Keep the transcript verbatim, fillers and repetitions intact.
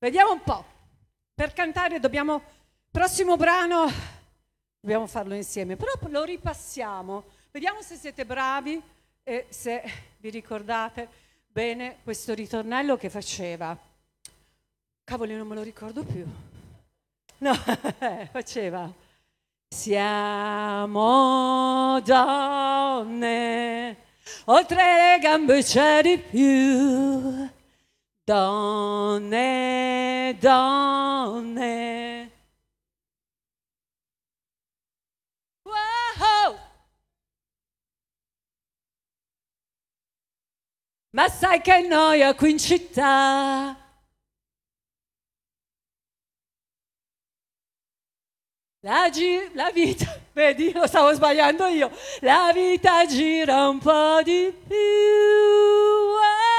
Vediamo un po'. Per cantare dobbiamo... Prossimo brano, dobbiamo farlo insieme, però lo ripassiamo. Vediamo se siete bravi e se vi ricordate bene questo ritornello che faceva. Cavoli, non me lo ricordo più. No, faceva. Siamo donne, oltre le gambe c'è di più. Donne, donne. Wow! Ma sai che noia qui in città. La, gi- la vita, vedi, lo stavo sbagliando io. La vita gira un po' di più.